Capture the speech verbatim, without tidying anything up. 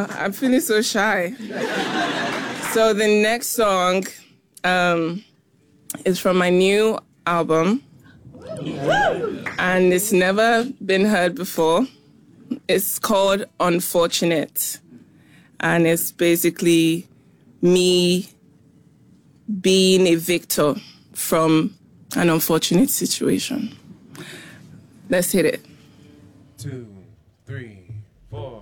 I'm feeling so shy. So the next song um, is from my new album, and it's never been heard before. It's called Unfortunate, and it's basically me being a victor from an unfortunate situation. Let's hit it. Two, three, four.